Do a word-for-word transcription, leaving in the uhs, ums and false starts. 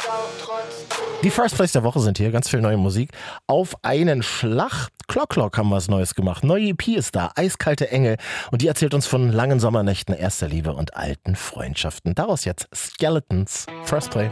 Die First Place der Woche sind hier, ganz viel neue Musik. Auf einen Schlag. Clock Clock haben was Neues gemacht. Neue E P ist da, Eiskalte Engel. Und die erzählt uns von langen Sommernächten, erster Liebe und alten Freundschaften. Daraus jetzt Skeletons. First Play.